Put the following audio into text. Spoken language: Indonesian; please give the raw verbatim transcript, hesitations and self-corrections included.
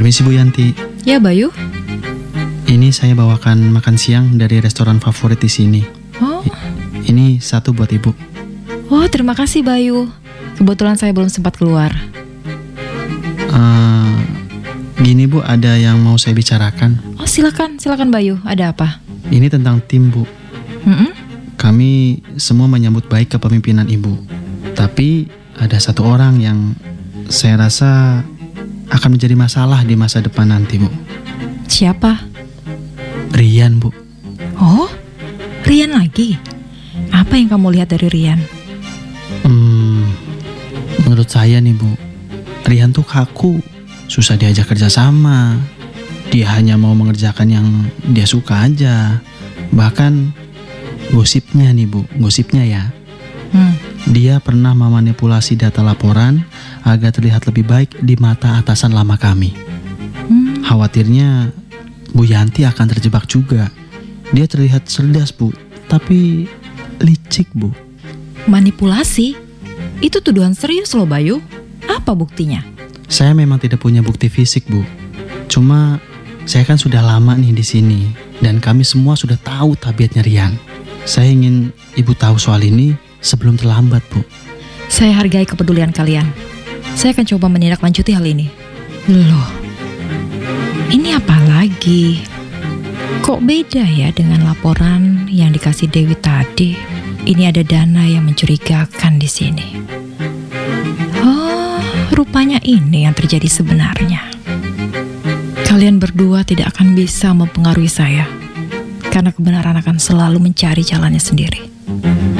Permisi Bu Yanti. Ya, Bayu. Ini saya bawakan makan siang dari restoran favorit di sini. Oh, I- Ini satu buat Ibu. oh terima kasih Bayu. Kebetulan saya belum sempat keluar. Eh, Gini Bu, ada yang mau saya bicarakan. Oh, silakan, silakan Bayu. Ada apa? Ini tentang tim Bu. Mm-mm. Kami semua menyambut baik kepemimpinan Ibu. Tapi ada satu orang yang saya rasa akan menjadi masalah di masa depan nanti Bu. Siapa? Rian Bu. Oh, Rian lagi. Apa yang kamu lihat dari Rian? Hmm, menurut saya nih Bu, Rian tuh kaku, susah diajak kerja sama. Dia hanya mau mengerjakan yang dia suka aja. Bahkan gosipnya nih Bu, gosipnya ya, Hmm. dia pernah memanipulasi data laporan agar terlihat lebih baik di mata atasan lama kami. Hmm. Khawatirnya Bu Yanti akan terjebak juga. Dia terlihat cerdas Bu, tapi licik Bu. Manipulasi? Itu tuduhan serius loh Bayu. Apa buktinya? Saya memang tidak punya bukti fisik Bu. Cuma saya kan sudah lama nih di sini dan kami semua sudah tahu tabiatnya Rian. Saya ingin Ibu tahu soal ini sebelum terlambat Bu. Saya hargai kepedulian kalian. Saya akan coba menindaklanjuti hal ini. Loh, ini apa lagi? Kok beda ya dengan laporan yang dikasih Dewi tadi? Ini ada dana yang mencurigakan di sini. Oh, rupanya ini yang terjadi sebenarnya. Kalian berdua tidak akan bisa mempengaruhi saya, karena kebenaran akan selalu mencari jalannya sendiri.